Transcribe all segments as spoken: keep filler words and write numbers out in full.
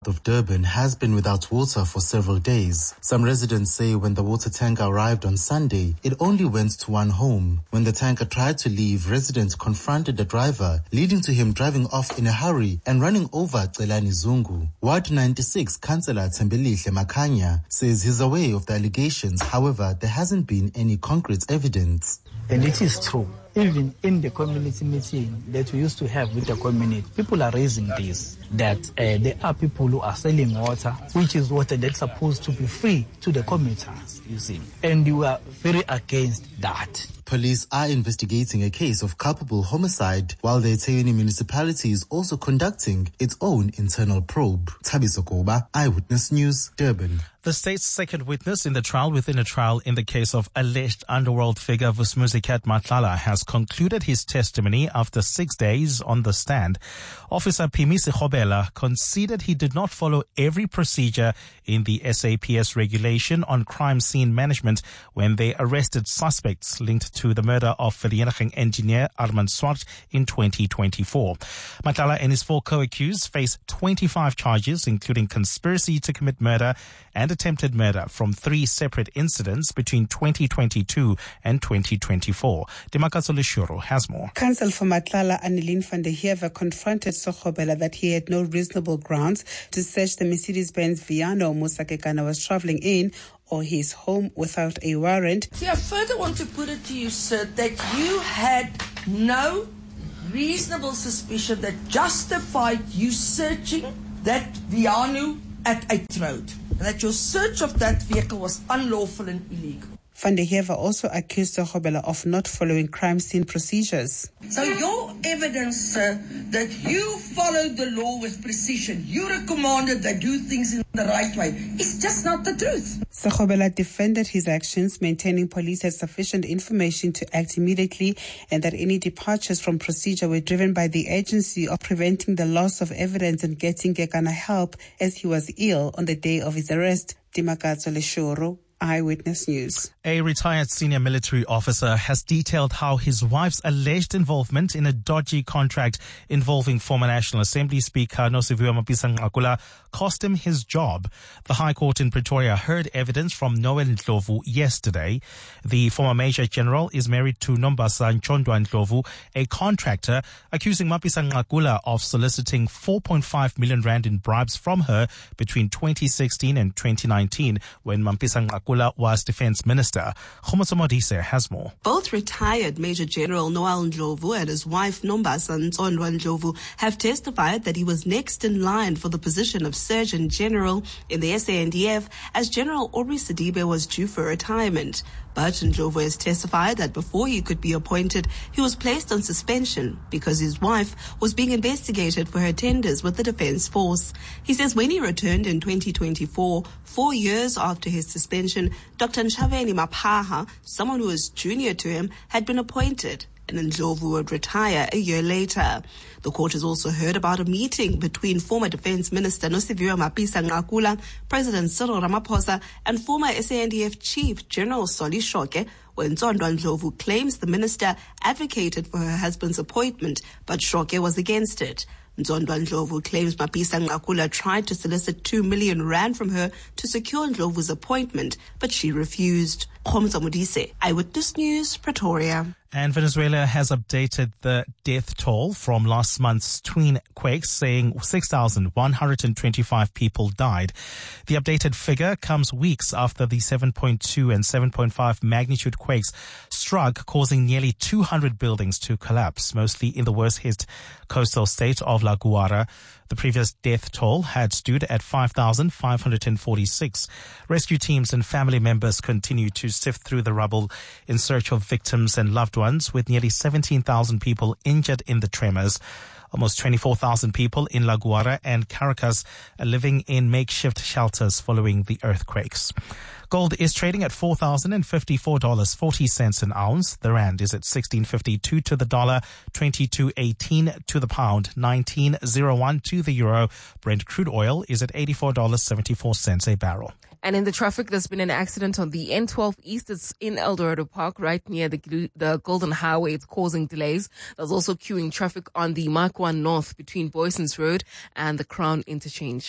of Durban has been without water for several days. Some residents say when the water tanker arrived on Sunday, it only went to one home. When the tanker tried to leave, residents confronted the driver, leading to him driving off in a hurry and running over Celani Zungu. Ward ninety-six Councillor Tembelihle Makanya says he's aware of the allegations. However, there hasn't been any concrete evidence. And it is true. Even in the community meeting that we used to have with the community, people are raising this, that uh, there are people who are selling water, which is water that's supposed to be free to the commuters, you see. And we are very against that. Police are investigating a case of culpable homicide, while the eThekwini municipality is also conducting its own internal probe. Thabiso Koba, Eyewitness News, Durban. The state's second witness in the trial within a trial in the case of alleged underworld figure Vusmuzikat Matlala has concluded his testimony after six days on the stand. Officer Phimisi Khobela conceded he did not follow every procedure in the S A P S regulation on crime scene management when they arrested suspects linked to the murder of Vereeniging engineer Armand Swart in twenty twenty-four. Matlala and his four co-accused face twenty-five charges, including conspiracy to commit murder and attempted murder from three separate incidents between twenty twenty-two and twenty twenty-four. Demakatso Leshuro has more. Counsel for Matlala, Annelien van der Heever, confronted Sokhobela that he had no reasonable grounds to search the Mercedes-Benz Viano Musa Kekana was traveling in or his home without a warrant. See, I further want to put it to you, sir, that you had no reasonable suspicion that justified you searching that Viano at Eighth Road, and that your search of that vehicle was unlawful and illegal. Van der Heever also accused Sokhobela of not following crime scene procedures. So your evidence, sir, that you followed the law with precision, you're a commander that do things in the right way, is just not the truth. Sokhobela defended his actions, maintaining police had sufficient information to act immediately and that any departures from procedure were driven by the agency of preventing the loss of evidence and getting Kekana help as he was ill on the day of his arrest. Demakatso Leshuro, Eyewitness News. A retired senior military officer has detailed how his wife's alleged involvement in a dodgy contract involving former National Assembly Speaker Nosiviwe Mapisa-Nqakula cost him his job. The High Court in Pretoria heard evidence from Noel Ndlovu yesterday. The former Major General is married to Nombasa Nchondwa Ndlovu, a contractor, accusing Mapisa-Nqakula of soliciting four point five million rand in bribes from her between twenty sixteen and twenty nineteen when Mapisa-Nqakula was Defence Minister. Khomoso Modise has more. Both retired Major General Noel Ndlovu and his wife Nombasa Ntsondwa Ndlovu have testified that he was next in line for the position of Surgeon General in the S A N D F as General Aubrey Sidibe was due for retirement. But Ndlovu has testified that before he could be appointed, he was placed on suspension because his wife was being investigated for her tenders with the Defence Force. He says when he returned in twenty twenty-four, four years after his suspension, Doctor Nshaveni Mapaha, someone who was junior to him, had been appointed, and Ndlovu would retire a year later. The court has also heard about a meeting between former Defence Minister Nosiviwe Mapisa-Nqakula, President Cyril Ramaphosa, and former S A N D F Chief General Solly Shoke, when Ntsondwa Ndlovu claims the minister advocated for her husband's appointment, but Shoke was against it. Ntsondwa Ndlovu claims Mapisa-Nqakula tried to solicit two million rand from her to secure Ndlovu's appointment, but she refused. Khomoso Modise, Eyewitness News, Pretoria. And Venezuela has updated the death toll from last month's twin quakes, saying six thousand one hundred twenty-five people died. The updated figure comes weeks after the seven point two and seven point five magnitude quakes struck, causing nearly two hundred buildings to collapse, mostly in the worst-hit coastal state of La Guaira. The previous death toll had stood at five thousand five hundred forty-six. Rescue teams and family members continue to sift through the rubble in search of victims and loved ones, with nearly seventeen thousand people injured in the tremors. Almost twenty-four thousand people in La Guaira and Caracas are living in makeshift shelters following the earthquakes. Gold is trading at four thousand fifty-four dollars and forty cents an ounce. The rand is at sixteen fifty-two to the dollar, twenty-two eighteen to the pound, nineteen oh one to the euro. Brent crude oil is at eighty-four dollars and seventy-four cents a barrel. And in the traffic, there's been an accident on the N twelve East. It's in Eldorado Park, right near the the Golden Highway. It's causing delays. There's also queuing traffic on the Mark one North between Boysons Road and the Crown Interchange.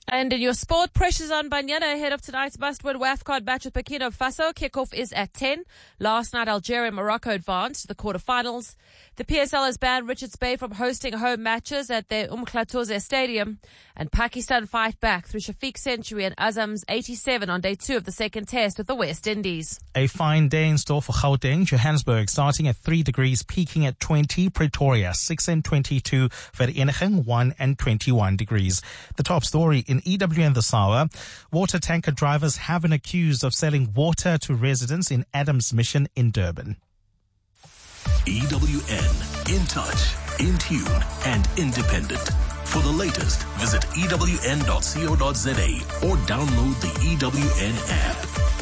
And in your sport, pressures on Banyana ahead of tonight's must-win WAFCON match with Burkina Faso. Kickoff is at ten. Last night, Algeria and Morocco advanced to the quarterfinals. The P S L has banned Richards Bay from hosting home matches at their Umklatouze Stadium. And Pakistan fight back through Shafiq's century and Azam's eighty-seven on day two of the second test with the West Indies. A fine day in store for Gauteng. Johannesburg starting at three degrees, peaking at twenty. Pretoria six and twenty-two. Vereeniging one and twenty-one degrees. The top story in E W N this hour. Water tanker drivers have been accused of selling water to residents in Adams Mission in Durban. E W N, in touch, in tune, and independent. For the latest, visit E W N dot co dot za or download the E W N app.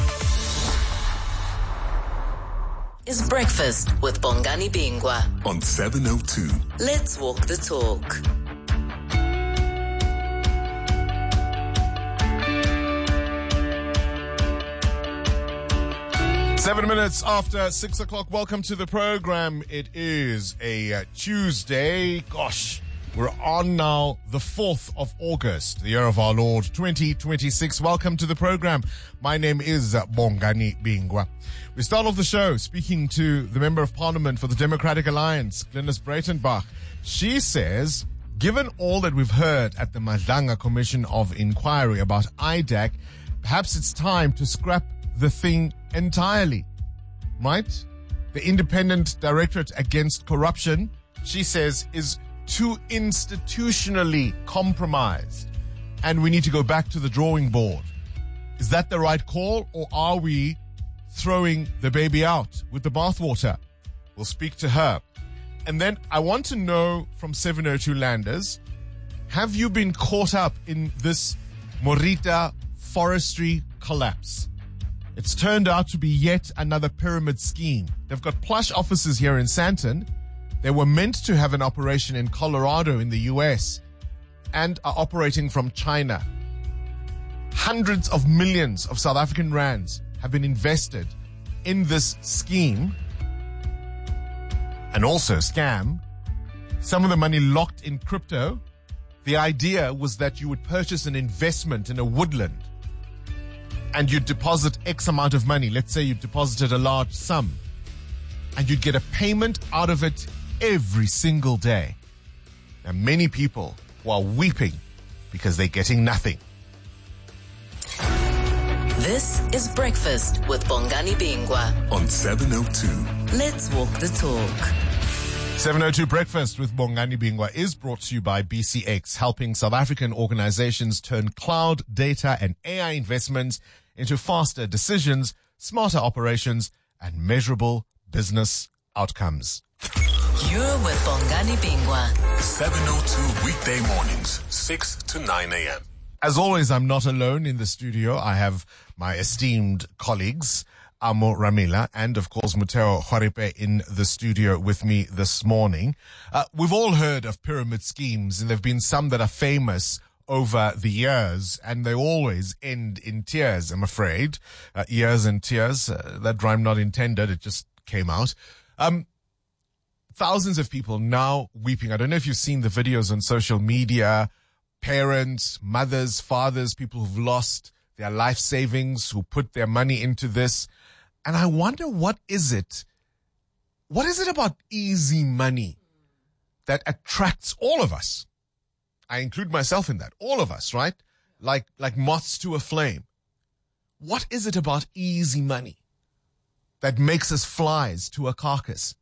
Is Breakfast with Bongani Bingwa on seven oh two. Let's walk the talk. Seven minutes after six o'clock. Welcome to the program. It is a uh, Tuesday. Gosh, we're on now the fourth of August, the year of our Lord, twenty twenty-six. Welcome to the program. My name is uh, Bongani Bingwa. We start off the show speaking to the Member of Parliament for the Democratic Alliance, Glynis Breitenbach. She says, given all that we've heard at the Madlanga Commission of Inquiry about I D A C, perhaps it's time to scrap the thing entirely, right? The Independent Directorate Against Corruption, she says, is too institutionally compromised, and we need to go back to the drawing board. Is that the right call, or are we throwing the baby out with the bathwater? We'll speak to her. And then I want to know from seven oh two Landers, have you been caught up in this Morita forestry collapse? It's turned out to be yet another pyramid scheme. They've got plush offices here in Sandton. They were meant to have an operation in Colorado in the U S and are operating from China. Hundreds of millions of South African rands have been invested in this scheme and also scam. Some of the money locked in crypto. The idea was that you would purchase an investment in a woodland and you'd deposit X amount of money. Let's say you deposited a large sum and you'd get a payment out of it every single day. Now, many people who are weeping because they're getting nothing. This is Breakfast with Bongani Bingwa on seven oh two. Let's walk the talk. seven oh two Breakfast with Bongani Bingwa is brought to you by B C X, helping South African organizations turn cloud, data, and A I investments into faster decisions, smarter operations, and measurable business outcomes. You're with Bongani Bingwa. seven oh two weekday mornings, six to nine a.m. As always, I'm not alone in the studio. I have my esteemed colleagues, Amo Ramila, and of course, Muteo Horipe in the studio with me this morning. Uh, we've all heard of pyramid schemes, and there have been some that are famous over the years, and they always end in tears, I'm afraid. Uh, years and tears, uh, that rhyme not intended, it just came out. Um, thousands of people now weeping. I don't know if you've seen the videos on social media, parents, mothers, fathers, people who've lost their life savings, who put their money into this. And I wonder, what is it? What is it about easy money that attracts all of us? I include myself in that. All of us, right? Like, like moths to a flame. What is it about easy money that makes us flies to a carcass?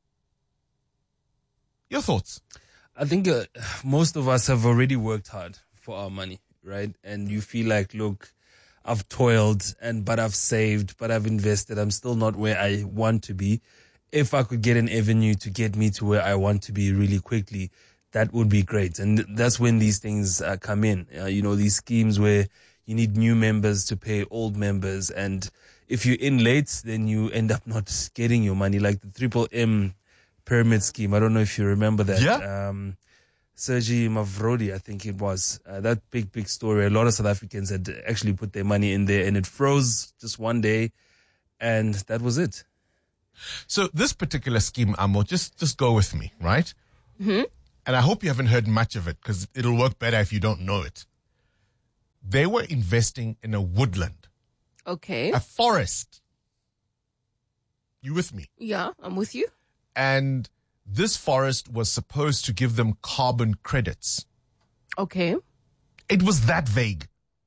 Your thoughts? I think uh, most of us have already worked hard for our money, right? And you feel like, look, I've toiled and, but I've saved, but I've invested. I'm still not where I want to be. If I could get an avenue to get me to where I want to be really quickly, that would be great. And that's when these things uh, come in. Uh, you know, these schemes where you need new members to pay old members. And if you're in late, then you end up not getting your money, like the Triple M pyramid scheme. I don't know if you remember that. Yeah. Um, Sergi Mavrodi, I think it was. Uh, that big, big story. A lot of South Africans had actually put their money in there and it froze just one day. And that was it. So this particular scheme, Amo, just, just go with me, right? Mm-hmm. And I hope you haven't heard much of it because it'll work better if you don't know it. They were investing in a woodland. Okay. A forest. You with me? Yeah, I'm with you. And this forest was supposed to give them carbon credits. Okay. It was that vague.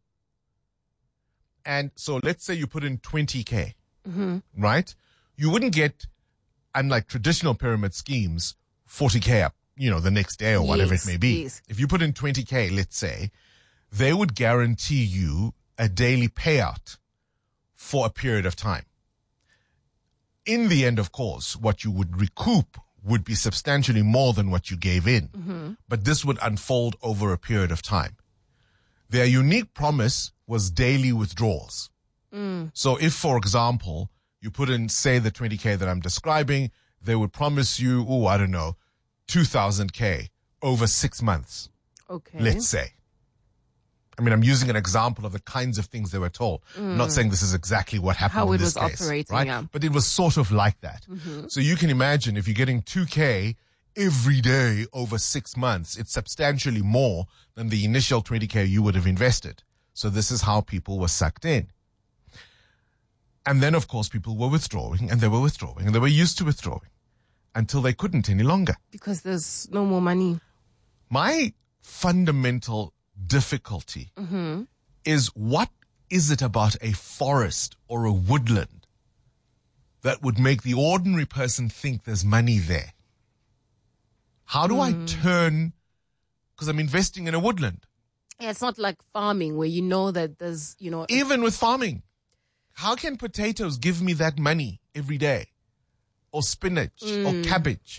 And so let's say you put in twenty K, Mm-hmm. right? You wouldn't get, unlike traditional pyramid schemes, forty K up, you know, the next day or whatever Yes, it may be. yes. If you put in twenty K, let's say, they would guarantee you a daily payout for a period of time. In the end, of course, what you would recoup would be substantially more than what you gave in. Mm-hmm. But this would unfold over a period of time. Their unique promise was daily withdrawals. Mm. So if, for example, you put in, say, the twenty K that I'm describing, they would promise you, oh, I don't know, two thousand K over six months, Okay. let's say. I mean, I'm using an example of the kinds of things they were told. I'm not Mm. saying this is exactly what happened How in it this was case, operating, right? yeah. But it was sort of like that. Mhm. So you can imagine if you're getting two K every day over six months, it's substantially more than the initial twenty K you would have invested. So this is how people were sucked in. And then, of course, people were withdrawing and they were withdrawing and they were used to withdrawing until they couldn't any longer. Because there's no more money. My fundamental difficulty Mm-hmm. is what is it about a forest or a woodland that would make the ordinary person think there's money there? How do I turn, because I'm investing in a woodland. Yeah, it's not like farming where you know that there's, you know. Even with farming, how can potatoes give me that money every day? Or spinach or Mm. cabbage?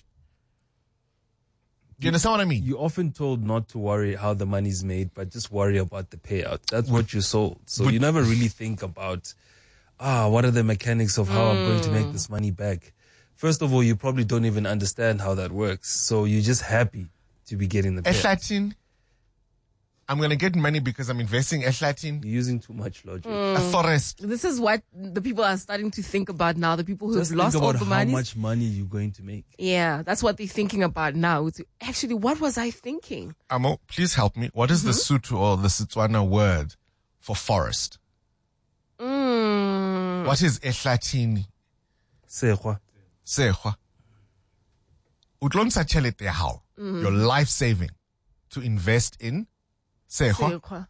Do you understand what I mean? You're often told not to worry how the money's made, but just worry about the payout. That's what you're sold. So but- you never really think about, ah, what are the mechanics of how I'm going to make this money back? First of all, you probably don't even understand how that works. So you're just happy to be getting the payout. Ehlatin, I'm going to get money because I'm investing Ehlatin. You're using too much logic. A forest. This is what the people are starting to think about now. The people who Just have think lost all about the how money. much money you're going to make. Yeah, that's what they're thinking about now. It's, actually, what was I thinking? Amo, please help me. What is the Sotho or the Setswana word for forest? Mm. What is Ehlatin? Sehwa. Sehwa. Utlonsa tšhelete ya hao, Mhm. your life saving, to invest in Sehwa. Sekwa.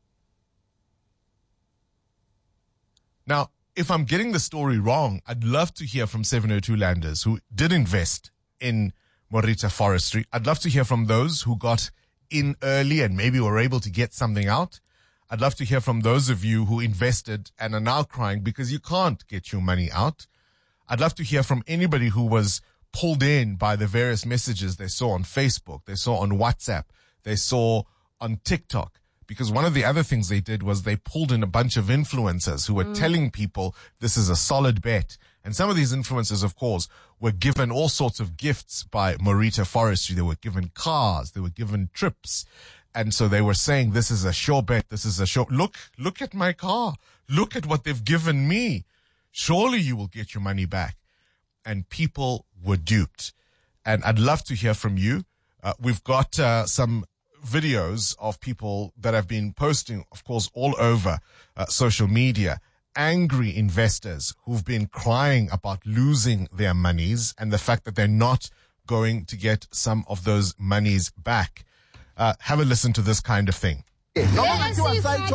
Now, if I'm getting the story wrong, I'd love to hear from seven oh two landers who did invest in Morita Forestry. I'd love to hear from those who got in early and maybe were able to get something out. I'd love to hear from those of you who invested and are now crying because you can't get your money out. I'd love to hear from anybody who was pulled in by the various messages they saw on Facebook, they saw on WhatsApp, they saw on TikTok. Because one of the other things they did was they pulled in a bunch of influencers who were Mm. telling people this is a solid bet. And some of these influencers, of course, were given all sorts of gifts by Morita Forestry. They were given cars, they were given trips. And so they were saying, this is a sure bet, this is a sure, look, look at my car. Look at what they've given me. Surely you will get your money back. And people were duped. And I'd love to hear from you. Uh, we've got uh, some videos of people that have been posting, of course, all over uh, social media, angry investors who've been crying about losing their monies and the fact that they're not going to get some of those monies back. Uh, have a listen to this kind of thing. Can we get, can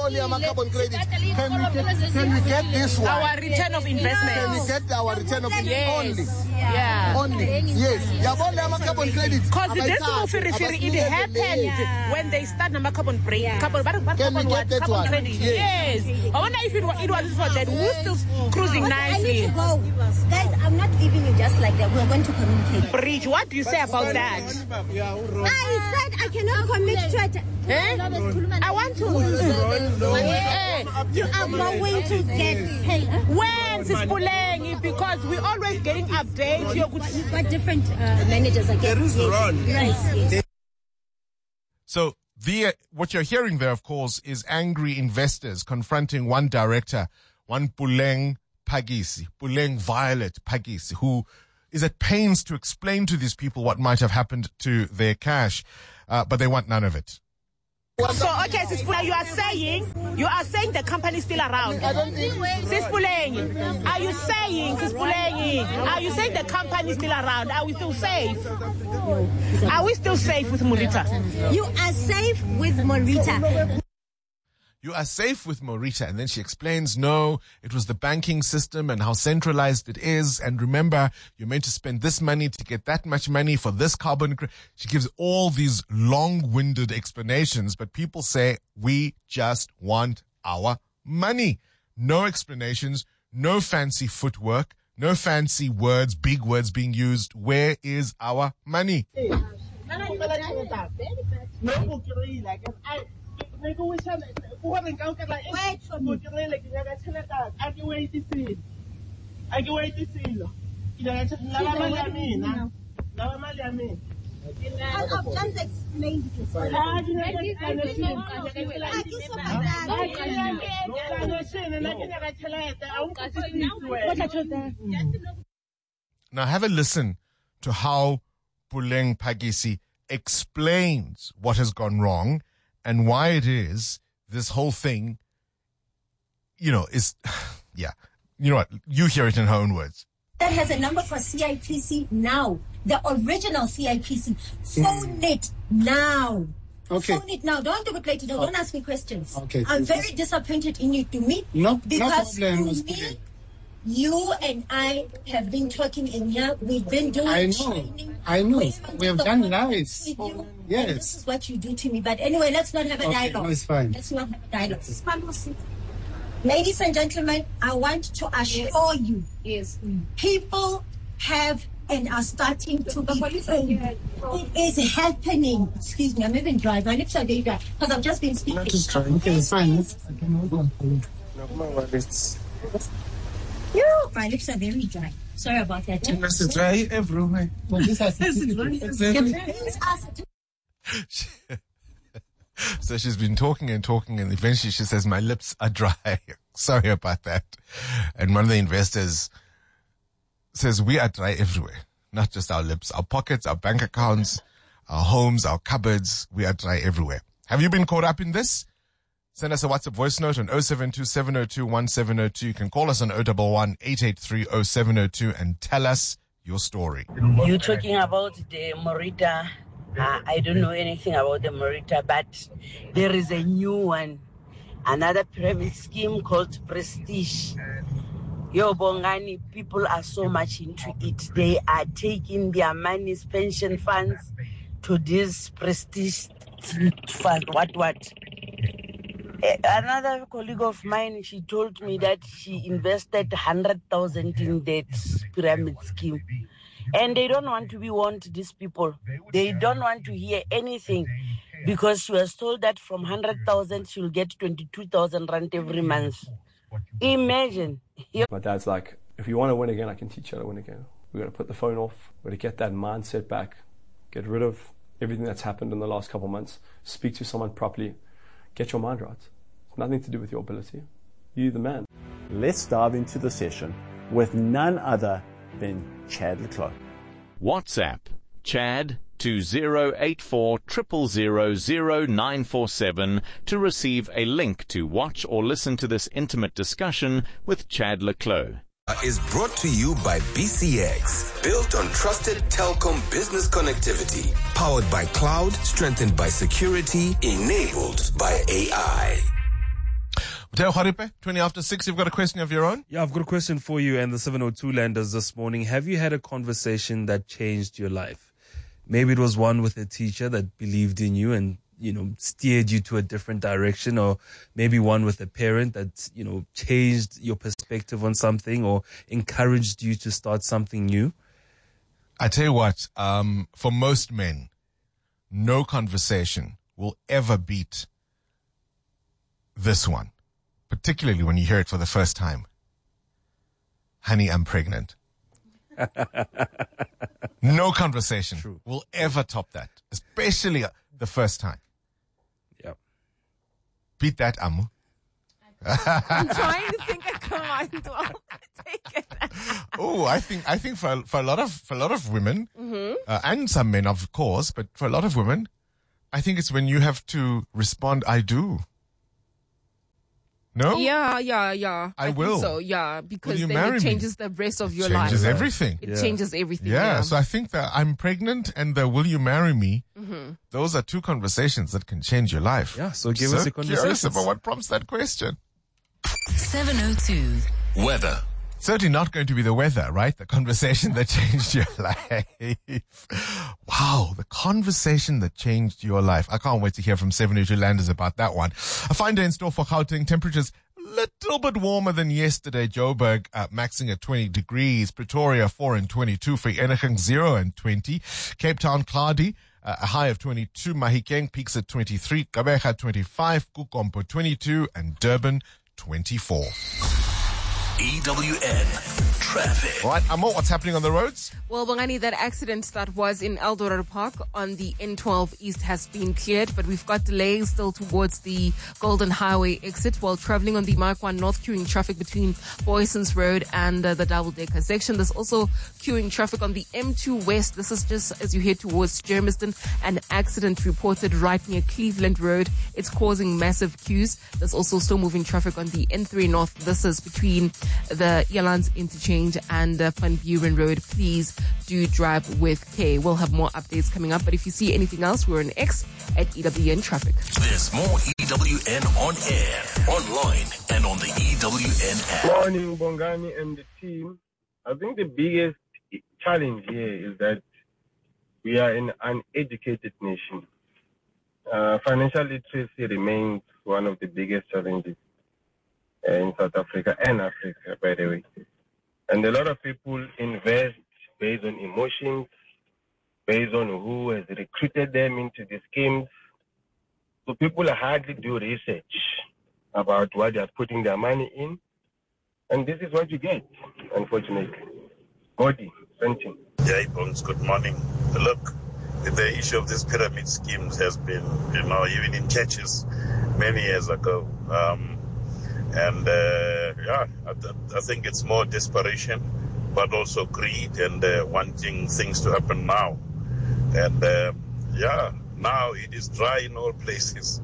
we get this one? Our return of investment. Can we get our return of Yes. only? Yeah. Only. Yes. Yabona ama carbon credit. Because this Abayithatha, is it abasinikeze happened leyo. when they start number carbon break. Carbon, but, but Can we carbon get what? that Carbon one? credit. Yes. Yes. I wonder if it was, it was for that. We're still cruising Okay, I nicely. need to go. Guys, I'm not leaving you just like that. We're going to communicate. Bridge, what do you say about that? I said I cannot commit to it. Eh? I want to. Eh, You are going to get paid. When Sipuleng, because we always getting updates. You're good. You've got different uh, managers again. There is yes. Yes, yes. So the uh, what you're hearing there, of course, is angry investors confronting one director, one Puleng Phakisi, Puleng Violet Phakisi, who is at pains to explain to these people what might have happened to their cash, uh, but they want none of it. So, okay, Sipula, you are saying You are saying the company is still around. Sis Pulengi, are you saying, Sis Pulengi, are you saying the company is still around? Are we still safe? Are we still safe with Morita? You are safe with Morita. You are safe with Morita. And then she explains, no, it was the banking system and how centralized it is. And remember, you're meant to spend this money to get that much money for this carbon. She gives all these long-winded explanations, but people say, we just want our money. No explanations, no fancy footwork, no fancy words, big words being used. Where is our money? Wait for me. I've just explained this. Now have a listen to how Puleng Phakisi explains what has gone wrong and why it is this whole thing, you know, is, yeah. You know what? You hear it in her own words. That has a number for C I P C now. The original C I P C. Phone mm. it now. Okay. Phone it now. Don't do it later. Don't, oh. don't ask me questions. Okay. I'm very disappointed in you, to me. No, because no problem. to me, you and I have been talking in here. We've been doing I know. training. I know. We have done lives. Oh, yes. And this is what you do to me. But anyway, let's not have a okay, dialogue. No, it's fine. Let's not have a dialogue. Ladies and gentlemen, I want to assure yes. you, yes. people have and are starting to be paid. It is happening. Excuse me, I'm even dry. My lips are very dry because I've just been speaking. Not just dry. Okay, it's fine. You, my lips are very dry. Sorry about that. It's dry everywhere. Well, this has So she's been talking and talking, and eventually she says, my lips are dry. Sorry about that. And one of the investors says, we are dry everywhere, not just our lips, our pockets, our bank accounts, our homes, our cupboards. We are dry everywhere. Have you been caught up in this? Send us a WhatsApp voice note on zero seven two, seven zero two, one seven zero two. You can call us on zero one one, eight eight three, zero seven zero two and tell us your story. You're talking about the Morita. Uh, I don't know anything about the Morita, but there is a new one, another pyramid scheme called Prestige. Yo, Bongani, people are so much into it. They are taking their money's pension funds to this Prestige fund. What, what? Another colleague of mine, she told me that she invested one hundred thousand in that pyramid scheme. And they don't want to be warned, these people. They don't want to hear anything because she was told that from one hundred thousand, she'll get twenty-two thousand rand every month. Imagine. My dad's like, if you want to win again, I can teach you how to win again. We're going to put the phone off. We're going to get that mindset back. Get rid of everything that's happened in the last couple of months. Speak to someone properly. Get your mind right. It's nothing to do with your ability. You're the man. Let's dive into the session with none other than Chad le Clos. WhatsApp Chad to zero eight four zero zero zero zero nine four seven to receive a link to watch or listen to this intimate discussion with Chad le Clos. Is brought to you by B C X, built on trusted telecom business connectivity, powered by cloud, strengthened by security, enabled by A I. Mateo Haripe, twenty after six, you've got a question of your own? Yeah, I've got a question for you and the seven oh two landers this morning. Have you had a conversation that changed your life? Maybe it was one with a teacher that believed in you and, you know, steered you to a different direction, or maybe one with a parent that, you know, changed your perspective on something or encouraged you to start something new. I tell you what, um, for most men, no conversation will ever beat this one, particularly when you hear it for the first time. Honey, I'm pregnant. No conversation True. will ever top that, especially the first time. Yep. Beat that, Amu. I'm trying to think of command. I'll take it. Oh, I think I think for for a lot of for a lot of women mm-hmm. uh, and some men, of course, but for a lot of women, I think it's when you have to respond, "I do." No? Yeah, yeah, yeah. I think will. So, yeah, because you then marry it me? changes the rest of your Changes life. everything. It Yeah. changes everything. Yeah, Yeah. so I think that I'm pregnant and the will you marry me, Mhm. those are two conversations that can change your life. Yeah, so give us a Curious conversation. about what prompts that question. seven oh two. Weather. Certainly not going to be the weather, right? The conversation that changed your life. Wow, the conversation that changed your life. I can't wait to hear from seven oh two Landers about that one. A fine day in store for Gauteng. Temperatures a little bit warmer than yesterday. Joburg uh, maxing at twenty degrees. Pretoria four and twenty-two. Vereeniging zero and twenty. Cape Town cloudy. Uh, a high of twenty-two. Mahikeng peaks at twenty-three. Gqeberha twenty-five. Kukompo twenty-two. And Durban twenty-four. E W N Traffic. All right, Amo, what's happening on the roads? Well, Bongani, that accident that was in Eldorado Park on the N twelve East has been cleared, but we've got delays still towards the Golden Highway exit while traveling on the Mark one North, queuing traffic between Boysons Road and uh, the double-decker section. There's also queuing traffic on the M two West. This is just as you head towards Germiston. An accident reported right near Cleveland Road. It's causing massive queues. There's also still moving traffic on the N three North. This is between the Elands Interchange and uh, Van Buren Road. Please do drive with care. We'll have more updates coming up, but if you see anything else, we're on X at E W N Traffic. There's more E W N on air, online, and on the E W N app. Morning, Bongani and the team. I think the biggest challenge here is that we are an uneducated nation. Uh, financial literacy remains one of the biggest challenges in South Africa and Africa, by the way. And a lot of people invest based on emotions, based on who has recruited them into the schemes. So people hardly do research about what they are putting their money in. And this is what you get, unfortunately. Body, something. Yeah, Bones, good morning. Look, the issue of these pyramid schemes has been, you know, even in churches many years ago. Um, And, uh, yeah, I, I think it's more desperation, but also greed and uh, wanting things to happen now. And, uh, yeah, now it is dry in all places.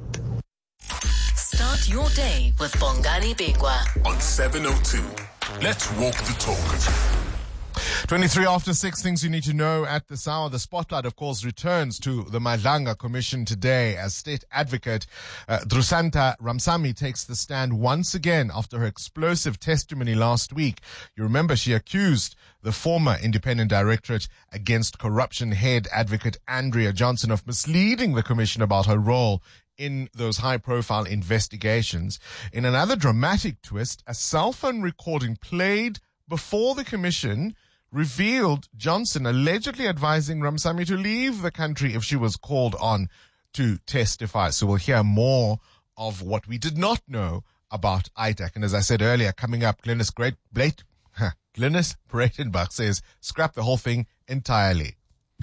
Start your day with Bongani Bigwa. On seven oh two. Let's walk the talk. twenty-three after six, things you need to know at this hour. The spotlight, of course, returns to the Madlanga Commission today as State Advocate uh, Drusanta Ramsamy takes the stand once again after her explosive testimony last week. You remember she accused the former Independent Directorate Against Corruption head advocate Andrea Johnson of misleading the commission about her role in those high-profile investigations. In another dramatic twist, a cell phone recording played before the commission revealed Johnson allegedly advising Ramsamy to leave the country if she was called on to testify. So we'll hear more of what we did not know about I D A C. And as I said earlier, coming up, Glynis Great Blake, huh, Glynis Breitenbach says, scrap the whole thing entirely.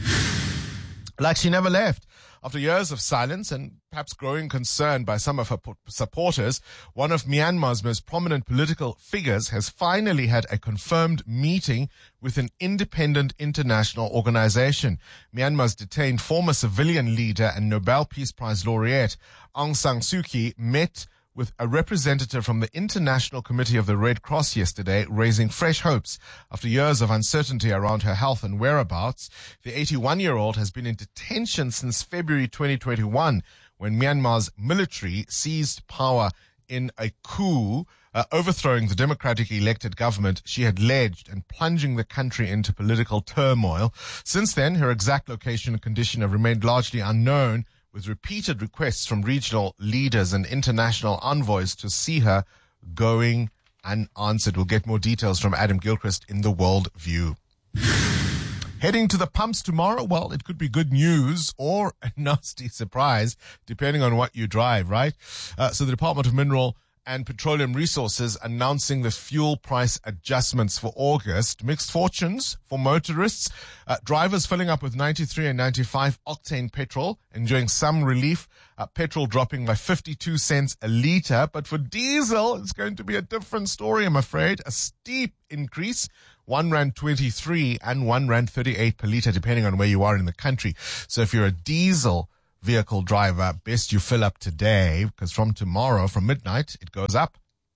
Like she never left. After years of silence and perhaps growing concern by some of her supporters, one of Myanmar's most prominent political figures has finally had a confirmed meeting with an independent international organization. Myanmar's detained former civilian leader and Nobel Peace Prize laureate Aung San Suu Kyi met with a representative from the International Committee of the Red Cross yesterday, raising fresh hopes after years of uncertainty around her health and whereabouts. The eighty-one-year-old has been in detention since February twenty twenty-one, when Myanmar's military seized power in a coup, uh, overthrowing the democratically elected government she had led and plunging the country into political turmoil. Since then, her exact location and condition have remained largely unknown, with repeated requests from regional leaders and international envoys to see her going unanswered. We'll get more details from Adam Gilchrist in The World View. Heading to the pumps tomorrow, well, it could be good news or a nasty surprise, depending on what you drive, right? Uh, so the Department of Mineral and Petroleum Resources announcing the fuel price adjustments for August. Mixed fortunes for motorists. Uh, drivers filling up with ninety-three and ninety-five octane petrol, enjoying some relief. Uh, petrol dropping by fifty-two cents a litre. But for diesel, it's going to be a different story, I'm afraid. A steep increase. one rand twenty-three and one rand thirty-eight per litre, depending on where you are in the country. So if you're a diesel vehicle driver, best you fill up today, because from tomorrow, from midnight, it goes up.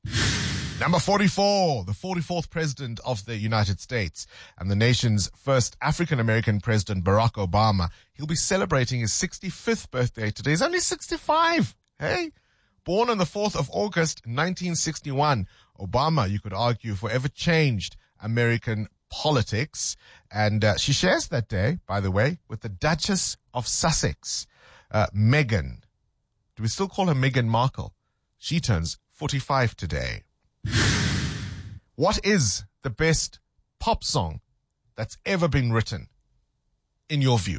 Number forty-four, the forty-fourth president of the United States and the nation's first African-American president, Barack Obama. He'll be celebrating his sixty-fifth birthday today. He's only sixty-five. Hey? Born on the fourth of August, nineteen sixty-one. Obama, you could argue, forever changed American politics. And uh, she shares that day, by the way, with the Duchess of Sussex, uh, Meghan. Do we still call her Meghan Markle? She turns forty-five today. What is the best pop song that's ever been written, in your view?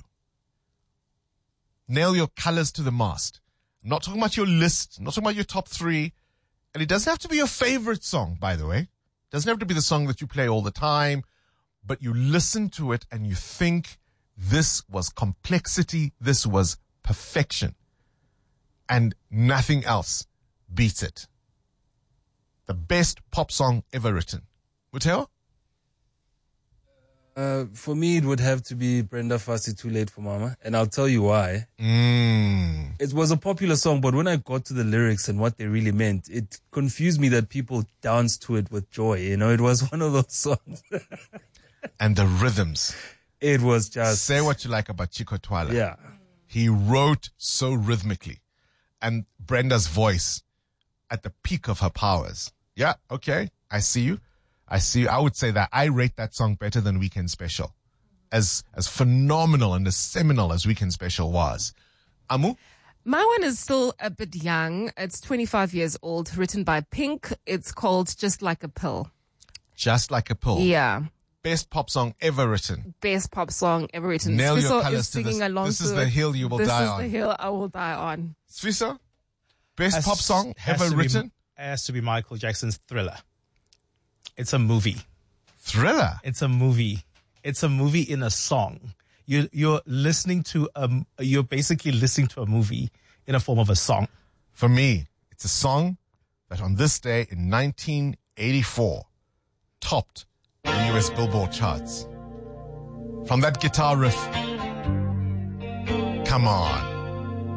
Nail your colors to the mast. I'm not talking about your list. I'm not talking about your top three. And it doesn't have to be your favorite song, by the way. It doesn't have to be the song that you play all the time. But you listen to it and you think, this was complexity. This was perfection. And nothing else beats it. The best pop song ever written. Muteo? Uh, for me, it would have to be Brenda Fassie, Too Late for Mama. And I'll tell you why. Mm. It was a popular song, but when I got to the lyrics and what they really meant, it confused me that people danced to it with joy. You know, it was one of those songs. And the rhythms. It was just... Say what you like about Chico Twala. Yeah. He wrote so rhythmically. And Brenda's voice at the peak of her powers. Yeah, okay, I see you. I see you. I would say that I rate that song better than Weekend Special. As as phenomenal and as seminal as Weekend Special was. Amu? My one is still a bit young. It's twenty-five years old, written by Pink. It's called Just Like a Pill. Just Like a Pill. Yeah. Best pop song ever written. Best pop song ever written. Nail your Sfiso colors is to singing this. along This to is the it. hill you will this die is on. the hill I will die on. Sfiso? Best Has- pop song has ever to be- written? has to be Michael Jackson's Thriller. It's a movie. Thriller? It's a movie. It's a movie in a song. You, you're listening to, um, you're basically listening to a movie in a form of a song. For me, it's a song that on this day in nineteen eighty-four topped the U S Billboard charts. From that guitar riff, come on.